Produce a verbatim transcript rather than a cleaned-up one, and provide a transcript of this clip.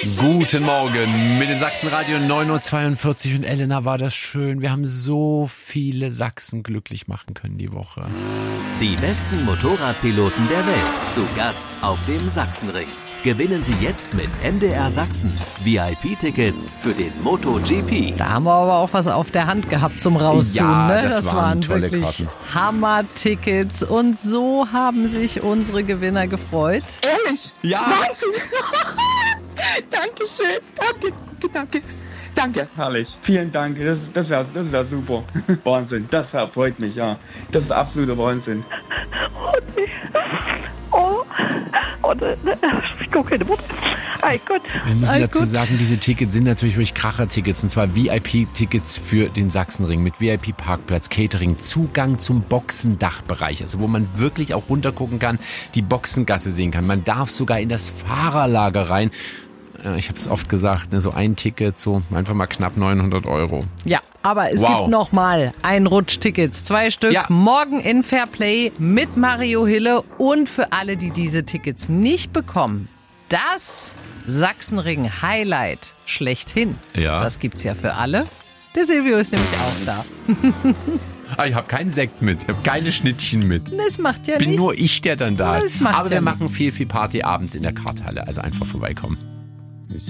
Guten Morgen mit dem Sachsenradio neun Uhr zweiundvierzig und Elena, war das schön. Wir haben so viele Sachsen glücklich machen können die Woche. Die besten Motorradpiloten der Welt zu Gast auf dem Sachsenring. Gewinnen Sie jetzt mit M D R Sachsen V I P-Tickets für den MotoGP. Da haben wir aber auch was auf der Hand gehabt zum Raustun. Ja, ne? das das waren waren tolle wirklich Karten. Hammer-Tickets. Und so haben sich unsere Gewinner gefreut. Ehrlich? Ja. Wahnsinn. Dankeschön. Danke, danke, danke. Danke. Herrlich. Vielen Dank. Das, das wäre das wär super. Wahnsinn. Das freut mich, ja. Das ist absoluter Wahnsinn. Oh, nee. Oh, oh ne, ne, ich gucke keine Worte. Mein Gott. Wir müssen All dazu gut. sagen, diese Tickets sind natürlich wirklich Kracher-Tickets, und zwar V I P-Tickets für den Sachsenring mit V I P-Parkplatz, Catering, Zugang zum Boxendachbereich, also wo man wirklich auch runtergucken kann, die Boxengasse sehen kann. Man darf sogar in das Fahrerlager rein. Äh, Ich habe es oft gesagt, ne, so ein Ticket, so einfach mal knapp neunhundert Euro. Ja, aber es Wow. gibt noch mal ein Rutsch-Tickets. Zwei Stück. Ja. Morgen in Fairplay mit Mario Hille. Und für alle, die diese Tickets nicht bekommen, das Sachsenring-Highlight schlechthin. Ja. Das gibt's ja für alle. Der Silvio ist nämlich auch da. Ah, ich habe keinen Sekt mit, ich habe keine Schnittchen mit. Das macht ja Bin nichts. nur ich, der dann da Das ist. macht Aber ja wir nichts. machen viel, viel Party abends in der Karthalle. Also einfach vorbeikommen.